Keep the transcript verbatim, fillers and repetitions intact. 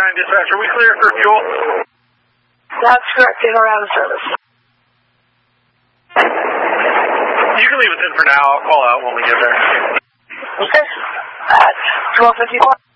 nine dispatch, are we clear for fuel? That's correct, in or out of service. You can leave us in for now. I'll call out when we get there. Okay. At twelve fifty-four.